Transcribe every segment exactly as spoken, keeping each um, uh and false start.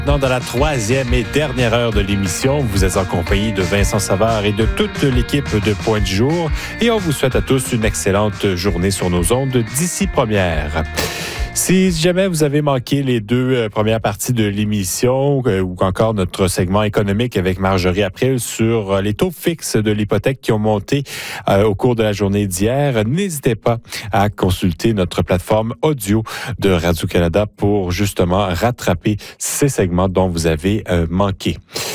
Dans la troisième et dernière heure de l'émission, vous êtes en compagnie de Vincent Savard et de toute l'équipe de Point du Jour. Et on vous souhaite à tous une excellente journée sur nos ondes d'ici première. Si jamais vous avez manqué les deux euh, premières parties de l'émission euh, ou encore notre segment économique avec Marjorie April sur euh, les taux fixes de l'hypothèque qui ont monté euh, au cours de la journée d'hier, n'hésitez pas à consulter notre plateforme audio de Radio-Canada pour justement rattraper ces segments dont vous avez euh, manqué.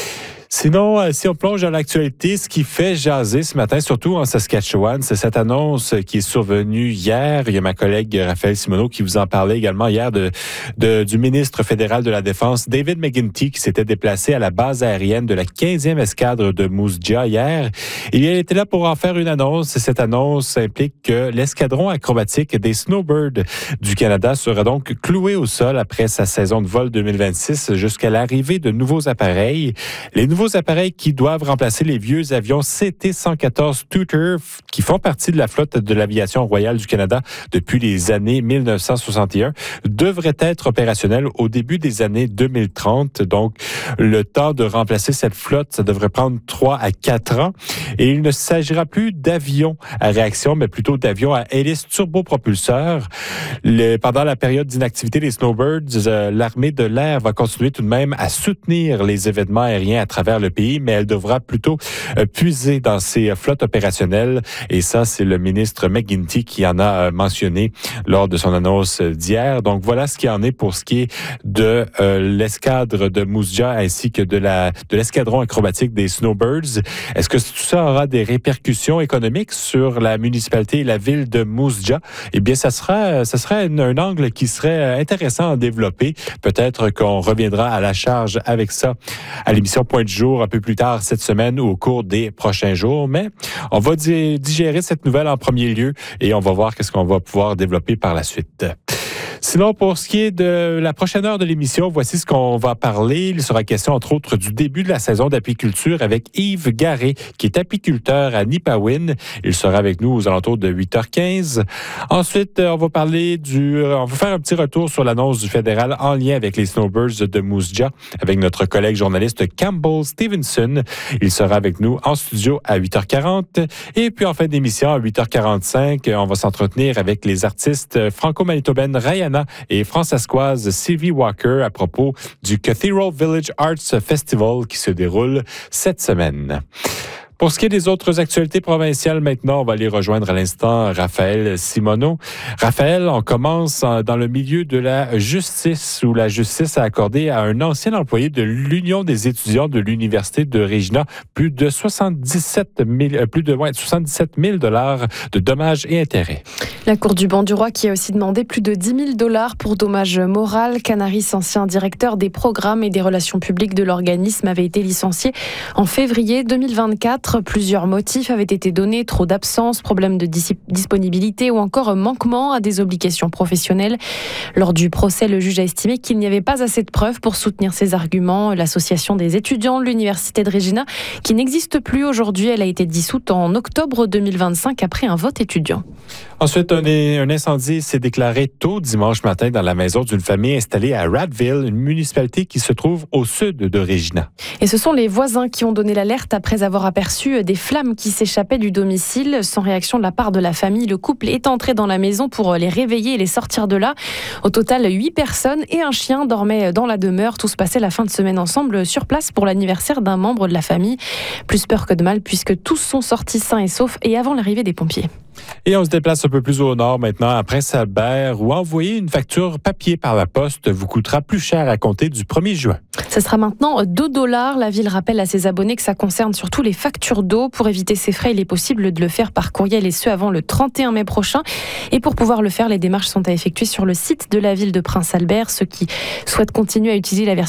Sinon, euh, si on plonge dans l'actualité, ce qui fait jaser ce matin, surtout en Saskatchewan, c'est cette annonce qui est survenue hier. Il y a ma collègue Raphaël Simoneau qui vous en parlait également hier de, de du ministre fédéral de la Défense, David McGuinty, qui s'était déplacé à la base aérienne de la quinzième escadre de Moose Jaw hier. Il était là pour en faire une annonce. Cette annonce implique que l'escadron acrobatique des Snowbirds du Canada sera donc cloué au sol après sa saison de vol deux mille vingt-six jusqu'à l'arrivée de nouveaux appareils. Les nouveaux appareils qui doivent remplacer les vieux avions C T cent quatorze Tutor qui font partie de la flotte de l'aviation royale du Canada depuis les années mille neuf cent soixante et un devraient être opérationnels au début des années deux mille trente. Donc, le temps de remplacer cette flotte, ça devrait prendre trois à quatre ans. Et il ne s'agira plus d'avions à réaction, mais plutôt d'avions à hélice turbopropulseurs. Le, pendant la période d'inactivité des Snowbirds, euh, l'armée de l'air va continuer tout de même à soutenir les événements aériens à travers le pays, mais elle devra plutôt euh, puiser dans ses flottes opérationnelles. Et ça, c'est le ministre McGuinty qui en a euh, mentionné lors de son annonce d'hier. Donc, voilà ce qui en est pour ce qui est de euh, l'escadre de Moose Jaw ainsi que de la de l'escadron acrobatique des Snowbirds. Est-ce que tout ça aura des répercussions économiques sur la municipalité et la ville de Moose Jaw? Eh bien, ça sera, ça sera un, un angle qui serait intéressant à développer. Peut-être qu'on reviendra à la charge avec ça à l'émission Point du Jour un peu plus tard cette semaine ou au cours des prochains jours. Mais on va digérer cette nouvelle en premier lieu et on va voir qu'est-ce qu'on va pouvoir développer par la suite. Sinon, pour ce qui est de la prochaine heure de l'émission, voici ce qu'on va parler. Il sera question, entre autres, du début de la saison d'apiculture avec Yves Garé, qui est apiculteur à Nipawin. Il sera avec nous aux alentours de huit heures quinze. Ensuite, on va parler du... On va faire un petit retour sur l'annonce du fédéral en lien avec les Snowbirds de Moose Jaw avec notre collègue journaliste Campbell Stevenson. Il sera avec nous en studio à huit heures quarante. Et puis, en fin d'émission, à huit heures quarante-cinq, on va s'entretenir avec les artistes franco-manitobaines Rayana et francescoise Sylvie Walker à propos du Cathedral Village Arts Festival qui se déroule cette semaine. Pour ce qui est des autres actualités provinciales, maintenant, on va aller rejoindre à l'instant Raphaël Simoneau. Raphaël, on commence dans le milieu de la justice, où la justice a accordé à un ancien employé de l'Union des étudiants de l'Université de Regina plus de soixante-dix-sept mille, plus de ouais, soixante-dix-sept mille dollars de dommages et intérêts. La Cour du Banc-du-Roi qui a aussi demandé plus de dix mille dollars pour dommages moraux. Canaris, ancien directeur des programmes et des relations publiques de l'organisme, avait été licencié en février deux mille vingt-quatre. Plusieurs motifs avaient été donnés, trop d'absence, problème de dis- disponibilité ou encore manquement à des obligations professionnelles. Lors du procès, le juge a estimé qu'il n'y avait pas assez de preuves pour soutenir ses arguments. L'association des étudiants de l'Université de Regina, qui n'existe plus aujourd'hui, elle a été dissoute en octobre deux mille vingt-cinq après un vote étudiant. Ensuite, un, un incendie s'est déclaré tôt dimanche matin dans la maison d'une famille installée à Radville, une municipalité qui se trouve au sud de Regina. Et ce sont les voisins qui ont donné l'alerte après avoir aperçu des flammes qui s'échappaient du domicile. Sans réaction de la part de la famille, le couple est entré dans la maison pour les réveiller et les sortir de là. Au total, huit personnes et un chien dormaient dans la demeure. Tous passaient la fin de semaine ensemble sur place pour l'anniversaire d'un membre de la famille. Plus peur que de mal puisque tous sont sortis sains et saufs et avant l'arrivée des pompiers. Et on se déplace un peu plus au nord maintenant, à Prince-Albert, où envoyer une facture papier par la poste vous coûtera plus cher à compter du premier juin. Ce sera maintenant deux dollars. La ville rappelle à ses abonnés que ça concerne surtout les factures d'eau. Pour éviter ces frais, il est possible de le faire par courriel et ce avant le trente et un mai prochain. Et pour pouvoir le faire, les démarches sont à effectuer sur le site de la ville de Prince-Albert. Ceux qui souhaitent continuer à utiliser la version